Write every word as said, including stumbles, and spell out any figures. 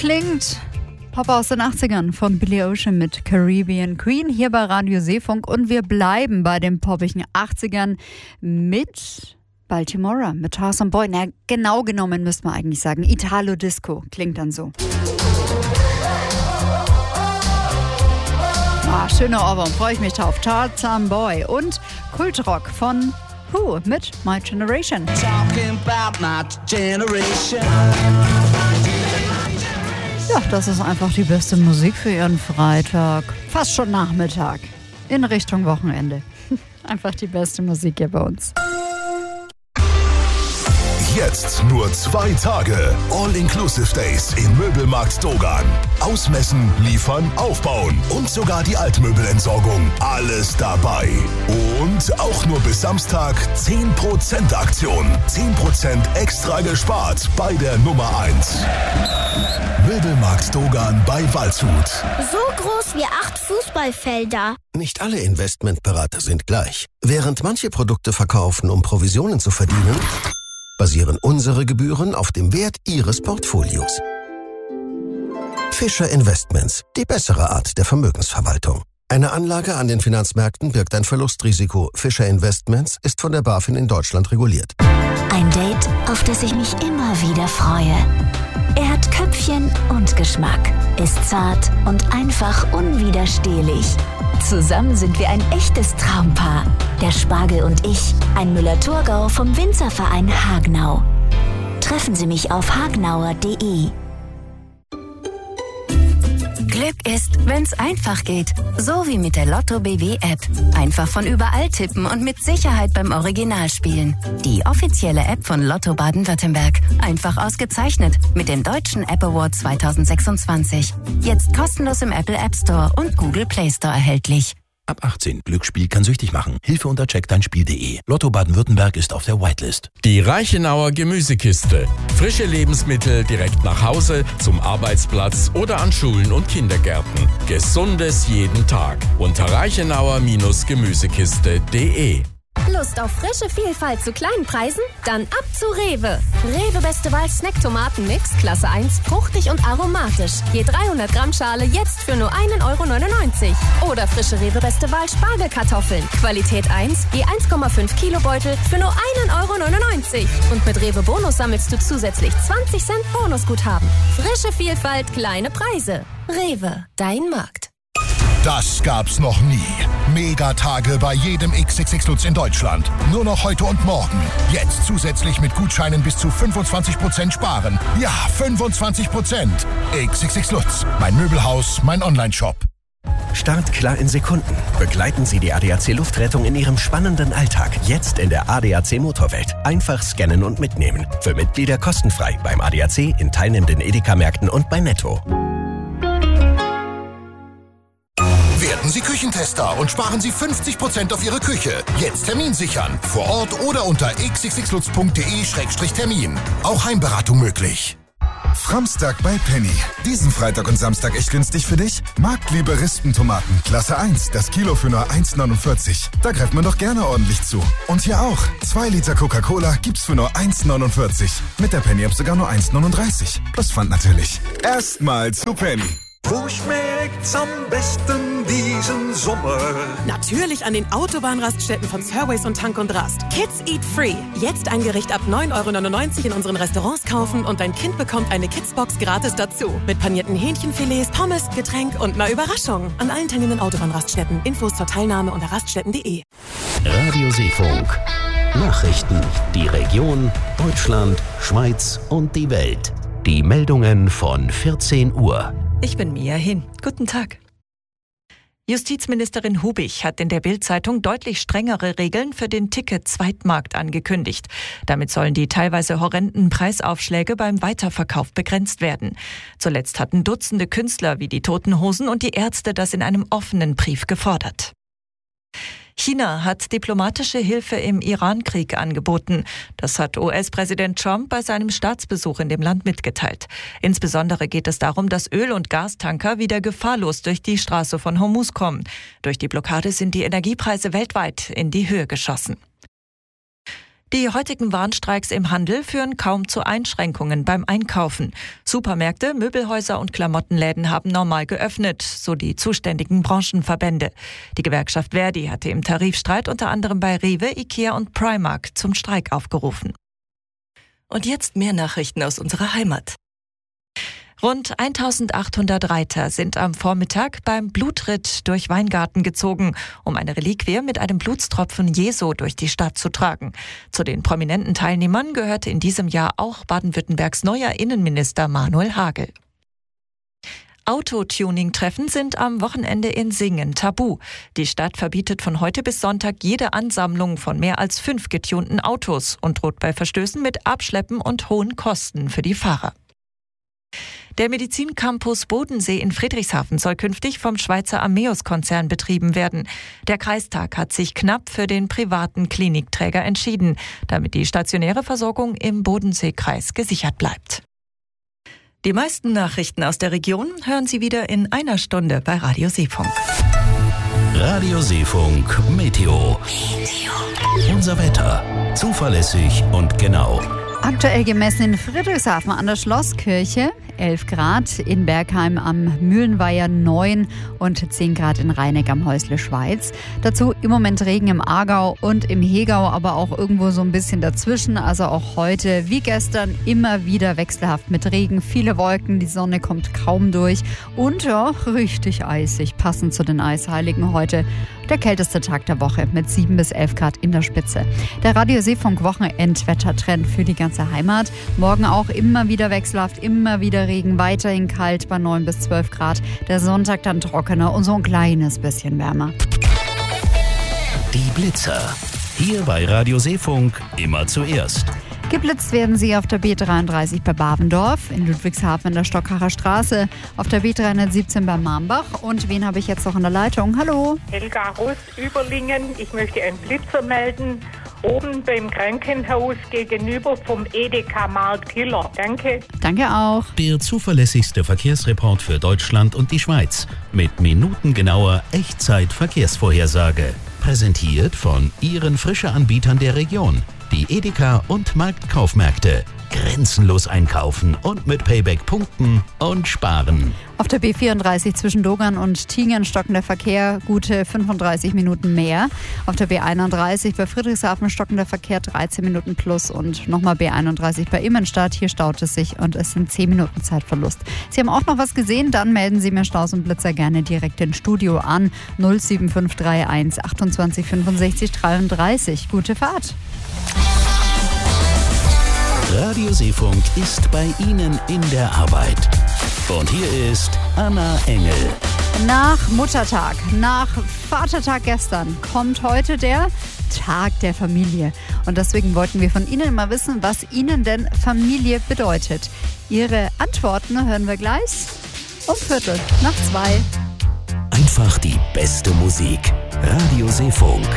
klingt Pop aus den achtzigern von Billy Ocean mit Caribbean Queen hier bei Radio Seefunk. Und wir bleiben bei den poppigen achtzigern mit Baltimora, mit Tarzan Boy. Na, genau genommen müsste man eigentlich sagen Italo Disco. Klingt dann so. Ah, schöner Ohrwurm, freue ich mich drauf. Tarzan Boy und Kultrock von Who mit My Generation. Talking about my generation. Ja, das ist einfach die beste Musik für Ihren Freitag. Fast schon Nachmittag. In Richtung Wochenende. Einfach die beste Musik hier bei uns. Jetzt nur zwei Tage. All-Inclusive Days im Möbelmarkt Dogan. Ausmessen, liefern, aufbauen und sogar die Altmöbelentsorgung. Alles dabei. Und auch nur bis Samstag zehn Prozent Aktion. zehn Prozent extra gespart bei der Nummer eins. Möbelmarkt Dogan bei Waldshut. So groß wie acht Fußballfelder. Nicht alle Investmentberater sind gleich. Während manche Produkte verkaufen, um Provisionen zu verdienen, basieren unsere Gebühren auf dem Wert Ihres Portfolios. Fischer Investments, die bessere Art der Vermögensverwaltung. Eine Anlage an den Finanzmärkten birgt ein Verlustrisiko. Fischer Investments ist von der BaFin in Deutschland reguliert. Ein Date, auf das ich mich immer wieder freue. Er hat Köpfchen und Geschmack, ist zart und einfach unwiderstehlich. Zusammen sind wir ein echtes Traumpaar. Der Spargel und ich, ein Müller-Thurgau vom Winzerverein Hagenau. Treffen Sie mich auf hagenauer punkt de. Glück ist, wenn's einfach geht. So wie mit der Lotto B W App. Einfach von überall tippen und mit Sicherheit beim Original spielen. Die offizielle App von Lotto Baden-Württemberg. Einfach ausgezeichnet mit dem Deutschen App Award zwanzig sechsundzwanzig. Jetzt kostenlos im Apple App Store und Google Play Store erhältlich. Ab achtzehn. Glücksspiel kann süchtig machen. Hilfe unter check dein spiel punkt de. Lotto Baden-Württemberg ist auf der Whitelist. Die Reichenauer Gemüsekiste. Frische Lebensmittel direkt nach Hause, zum Arbeitsplatz oder an Schulen und Kindergärten. Gesundes jeden Tag. Unter reichenauer Gemüsekiste punkt de. Lust auf frische Vielfalt zu kleinen Preisen? Dann ab zu Rewe. Rewe Beste Wahl Snack-Tomaten-Mix, Klasse eins, fruchtig und aromatisch. Je dreihundert Gramm Schale jetzt für nur ein Euro neunundneunzig. Oder frische Rewe Beste Wahl Spargelkartoffeln. Qualität eins, je eins Komma fünf Kilo Beutel für nur ein Euro neunundneunzig. Und mit Rewe Bonus sammelst du zusätzlich zwanzig Cent Bonusguthaben. Frische Vielfalt, kleine Preise. Rewe, dein Markt. Das gab's noch nie. Megatage bei jedem X X X Lutz in Deutschland. Nur noch heute und morgen. Jetzt zusätzlich mit Gutscheinen bis zu fünfundzwanzig Prozent sparen. Ja, fünfundzwanzig Prozent. X X X Lutz. Mein Möbelhaus, mein Onlineshop. Start klar in Sekunden. Begleiten Sie die A D A C Luftrettung in Ihrem spannenden Alltag. Jetzt in der A D A C Motorwelt. Einfach scannen und mitnehmen. Für Mitglieder kostenfrei beim A D A C, in teilnehmenden Edeka-Märkten und bei Netto. Werden Sie Küchentester und sparen Sie fünfzig Prozent auf Ihre Küche. Jetzt Termin sichern. Vor Ort oder unter x x x lutz punkt de Schrägstrich Termin. Auch Heimberatung möglich. Framstag bei Penny. Diesen Freitag und Samstag echt günstig für dich? Marktliebe Rispentomaten, Klasse eins, das Kilo für nur eins neunundvierzig. Da greift man doch gerne ordentlich zu. Und hier auch. zwei Liter Coca-Cola gibt's für nur eins neunundvierzig. Mit der Penny-App sogar nur eins neununddreißig. Plus Pfand natürlich. Erstmal zu Penny. Wo schmeckt's am besten diesen Sommer? Natürlich an den Autobahnraststätten von Surways und Tank und Rast. Kids Eat Free. Jetzt ein Gericht ab neun Euro neunundneunzig in unseren Restaurants kaufen und dein Kind bekommt eine Kidsbox gratis dazu. Mit panierten Hähnchenfilets, Pommes, Getränk und einer Überraschung. An allen teilnehmenden Autobahnraststätten. Infos zur Teilnahme unter raststätten punkt de. Radio Seefunk. Nachrichten. Die Region, Deutschland, Schweiz und die Welt. Die Meldungen von vierzehn Uhr. Ich bin Mia Hin. Guten Tag. Justizministerin Hubich hat in der Bild-Zeitung deutlich strengere Regeln für den Ticket-Zweitmarkt angekündigt. Damit sollen die teilweise horrenden Preisaufschläge beim Weiterverkauf begrenzt werden. Zuletzt hatten Dutzende Künstler wie die Toten Hosen und die Ärzte das in einem offenen Brief gefordert. China hat diplomatische Hilfe im Iran-Krieg angeboten. Das hat U S-Präsident Trump bei seinem Staatsbesuch in dem Land mitgeteilt. Insbesondere geht es darum, dass Öl- und Gastanker wieder gefahrlos durch die Straße von Hormuz kommen. Durch die Blockade sind die Energiepreise weltweit in die Höhe geschossen. Die heutigen Warnstreiks im Handel führen kaum zu Einschränkungen beim Einkaufen. Supermärkte, Möbelhäuser und Klamottenläden haben normal geöffnet, so die zuständigen Branchenverbände. Die Gewerkschaft Verdi hatte im Tarifstreit unter anderem bei Rewe, Ikea und Primark zum Streik aufgerufen. Und jetzt mehr Nachrichten aus unserer Heimat. Rund eintausendachthundert Reiter sind am Vormittag beim Blutritt durch Weingarten gezogen, um eine Reliquie mit einem Blutstropfen Jesu durch die Stadt zu tragen. Zu den prominenten Teilnehmern gehörte in diesem Jahr auch Baden-Württembergs neuer Innenminister Manuel Hagel. Autotuning-Treffen sind am Wochenende in Singen tabu. Die Stadt verbietet von heute bis Sonntag jede Ansammlung von mehr als fünf getunten Autos und droht bei Verstößen mit Abschleppen und hohen Kosten für die Fahrer. Der Medizincampus Bodensee in Friedrichshafen soll künftig vom Schweizer Ameos-Konzern betrieben werden. Der Kreistag hat sich knapp für den privaten Klinikträger entschieden, damit die stationäre Versorgung im Bodenseekreis gesichert bleibt. Die meisten Nachrichten aus der Region hören Sie wieder in einer Stunde bei Radio Seefunk. Radio Seefunk Meteo. Meteo. Unser Wetter. Zuverlässig und genau. Aktuell gemessen in Friedrichshafen an der Schlosskirche elf Grad, in Bergheim am Mühlenweiher neun und zehn Grad in Rheineck am Häusle Schweiz. Dazu im Moment Regen im Aargau und im Hegau, aber auch irgendwo so ein bisschen dazwischen. Also auch heute wie gestern immer wieder wechselhaft mit Regen, viele Wolken, die Sonne kommt kaum durch und ja, richtig eisig, passend zu den Eisheiligen heute. Der kälteste Tag der Woche mit sieben bis elf Grad in der Spitze. Der Radio Seefunk Wochenendwettertrend für die ganze Heimat. Morgen auch immer wieder wechselhaft, immer wieder Regen, weiterhin kalt bei neun bis zwölf Grad. Der Sonntag dann trockener und so ein kleines bisschen wärmer. Die Blitzer. Hier bei Radio Seefunk immer zuerst. Geblitzt werden sie auf der B dreiunddreißig bei Bavendorf, in Ludwigshafen in der Stockacher Straße, auf der B dreihundertsiebzehn bei Marmbach. Und wen habe ich jetzt noch in der Leitung? Hallo. Helga Rust, Überlingen. Ich möchte einen Blitzer melden. Oben beim Krankenhaus gegenüber vom Edeka-Markt Hiller. Danke. Danke auch. Der zuverlässigste Verkehrsreport für Deutschland und die Schweiz. Mit minutengenauer Echtzeit-Verkehrsvorhersage. Präsentiert von Ihren Frische-Anbietern der Region. Die Edeka und Marktkaufmärkte. Grenzenlos einkaufen und mit Payback punkten und sparen. Auf der B vierunddreißig zwischen Dogern und Tingen stockender Verkehr gute fünfunddreißig Minuten mehr. Auf der B einunddreißig bei Friedrichshafen stockender Verkehr dreizehn Minuten plus und nochmal B einunddreißig bei Immenstadt. Hier staut es sich und es sind zehn Minuten Zeitverlust. Sie haben auch noch was gesehen? Dann melden Sie mir Staus und Blitzer gerne direkt ins Studio an. null sieben fünf drei eins achtundzwanzig fünfundsechzig dreiunddreißig. Gute Fahrt! Radio Seefunk ist bei Ihnen in der Arbeit. Und hier ist Anna Engel. Nach Muttertag, nach Vatertag gestern kommt heute der Tag der Familie. Und deswegen wollten wir von Ihnen mal wissen, was Ihnen denn Familie bedeutet. Ihre Antworten hören wir gleich um Viertel nach zwei. Einfach die beste Musik. Radio Seefunk.